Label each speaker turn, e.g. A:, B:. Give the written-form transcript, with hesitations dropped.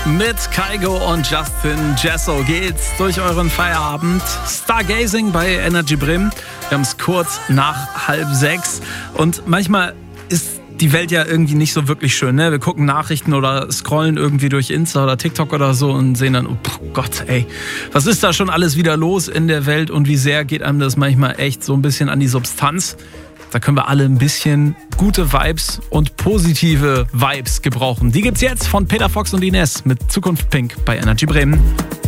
A: Mit Kygo und Justin Jesso geht's durch euren Feierabend. Stargazing bei Energy Bremen. Wir haben es kurz nach 5:30 und manchmal ist die Welt ja irgendwie nicht so wirklich schön, ne? Wir gucken Nachrichten oder scrollen irgendwie durch Insta oder TikTok oder so und sehen dann, oh Gott, ey, was ist da schon alles wieder los in der Welt und wie sehr geht einem das manchmal echt so ein bisschen an die Substanz? Da können wir alle ein bisschen gute Vibes und positive Vibes gebrauchen. Die gibt's jetzt von Peter Fox und Ines mit Zukunft Pink bei Energy Bremen.